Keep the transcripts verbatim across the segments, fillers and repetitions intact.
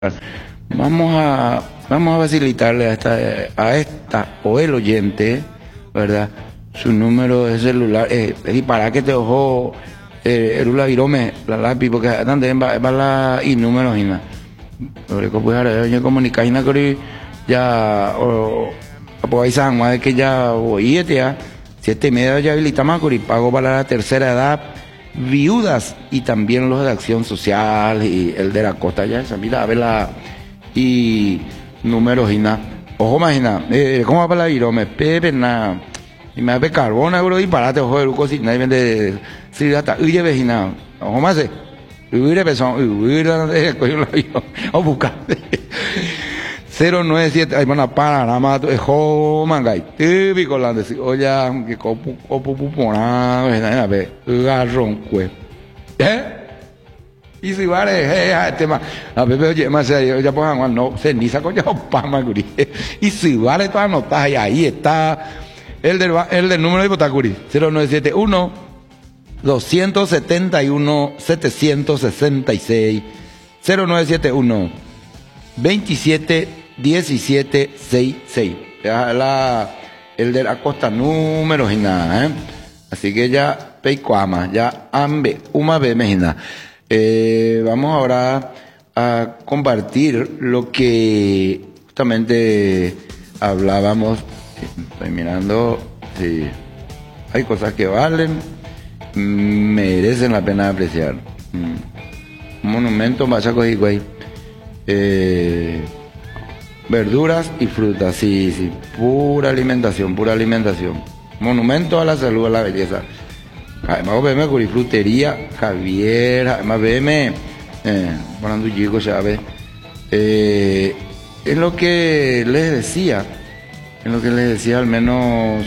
Vamos a, vamos a facilitarle a esta, a esta o el oyente, ¿verdad? Su número de celular. Eh, y para que te ojo, eh, el la virome, la lápiz, porque también va, va la y números y nada. Pero pues ahora yo comunicar y nada ya, o, pues ahí saben más de que ya, oye, ya, siete y media ya habilitamos y pago para la tercera edad, viudas y también los de acción social y el de la costa ya, esa mira, a ver la. Y números y nada. Ojo, imagina, eh, ¿cómo va para la virome? Pepe, nada. Y me da carbona, bro, y parate, ojo, el cosi, nadie vende, si data, uye, vecina, ojo más, eh, uye, pesón, uye, uye, coño, la virome, o buscar. cero nueve siete, ay, bueno, para, nada más, ojo, mangay, típico, la de, oye, que copu, copu, pupona, vecina, ve, garrón, cue. ¿Eh? Y si vale, eh, este más, a Pepe, oye, más serio, ya pues, no, se ni sacó ya opama, guri. Y si vale todas notas, y ahí está el del, el del número de Botacuri, cero nueve siete uno, dos siete uno, siete seis seis, cero nueve siete uno, veintisiete, diecisiete, sesenta y seis. Ya la, el de la costa, números y nada, ¿eh? Así que ya, peicoama, ya, ambe, uma be, mejina. Eh, vamos ahora a compartir lo que justamente hablábamos. Estoy mirando, sí, hay cosas que valen, merecen la pena apreciar. Mm. Monumento, machaco y güey. Eh, verduras y frutas, sí, sí, pura alimentación, pura alimentación. Monumento a la salud, a la belleza. Además, veme con frutería Javier, además, veme, eh, Fernando Chico Chávez. Eh, es lo que les decía, en lo que les decía, al menos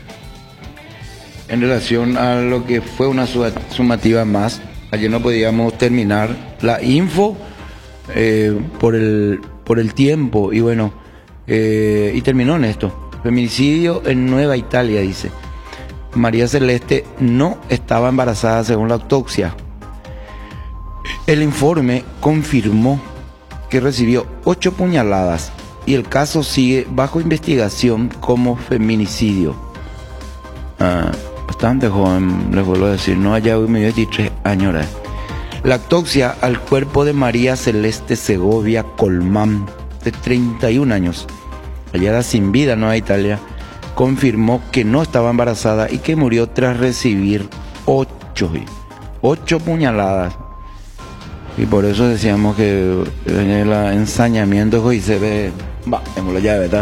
en relación a lo que fue una sumativa más. Ayer no podíamos terminar la info eh, por el por el tiempo y bueno, eh, y terminó en esto. Feminicidio en Nueva Italia, dice. María Celeste no estaba embarazada según la autopsia. El informe confirmó que recibió ocho puñaladas y el caso sigue bajo investigación como feminicidio. Ah, bastante joven, les vuelvo a decir, no haya veintitrés años. La autopsia al cuerpo de María Celeste Segovia Colmán, de treinta y un años, hallada sin vida en Nueva Italia, confirmó que no estaba embarazada y que murió tras recibir ocho, ocho puñaladas. Y por eso decíamos que el ensañamiento y se ve, va, en la llave,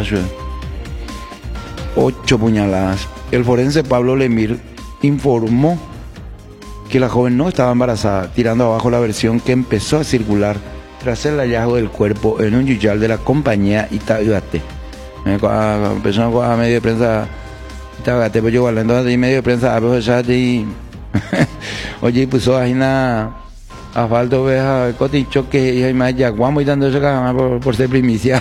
ocho puñaladas. El forense Pablo Lemir informó que la joven no estaba embarazada, tirando abajo la versión que empezó a circular tras el hallazgo del cuerpo en un yuyal de la compañía Itagate. Empezó a medio de prensa Itagate, pues yo hablando de medio de prensa, a veces y oye, puso ahí una asfalto, veja, coticho que hay más ya, guamo y dando eso por, por ser primicia.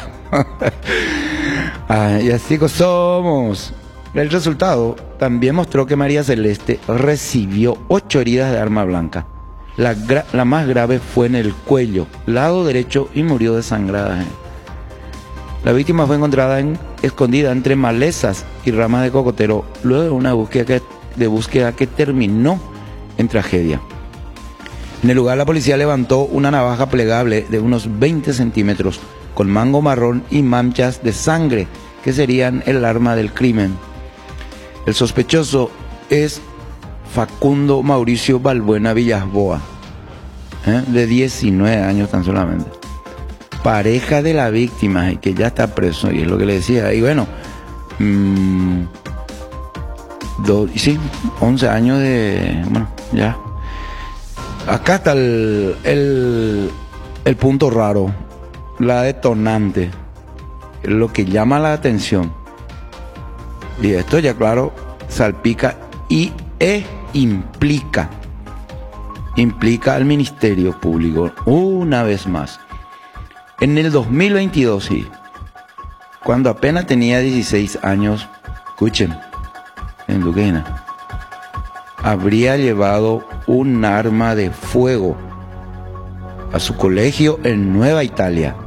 Ah, y así que somos. El resultado también mostró que María Celeste recibió ocho heridas de arma blanca. La, gra la más grave fue en el cuello, lado derecho, y murió desangrada. La víctima fue encontrada en, escondida entre malezas y ramas de cocotero luego de una búsqueda que, de búsqueda que terminó en tragedia. En el lugar la policía levantó una navaja plegable de unos veinte centímetros con mango marrón y manchas de sangre que serían el arma del crimen. El sospechoso es Facundo Mauricio Balbuena Villasboa, ¿eh? de diecinueve años tan solamente. Pareja de la víctima y que ya está preso, y es lo que le decía. Y bueno, mmm, do, sí, once años de... Bueno, ya. Acá está el, el, el punto raro, la detonante, lo que llama la atención. Y esto ya claro, salpica y e implica, implica al Ministerio Público una vez más. En el dos mil veintidós, sí, cuando apenas tenía dieciséis años, escuchen, en Duquena, habría llevado un arma de fuego a su colegio en Nueva Italia.